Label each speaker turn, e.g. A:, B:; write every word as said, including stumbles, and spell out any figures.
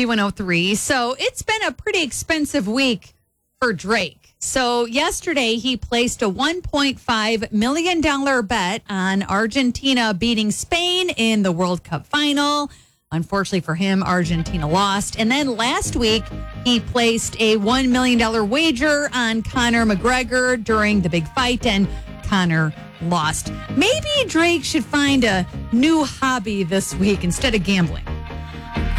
A: B one oh three. So it's been a pretty expensive week for Drake. So yesterday he placed a one point five million dollars bet on Argentina beating Spain in the World Cup final. Unfortunately for him, Argentina lost. And then last week, he placed a one million dollars wager on Conor McGregor during the big fight, and Conor lost. Maybe Drake should find a new hobby this week instead of gambling.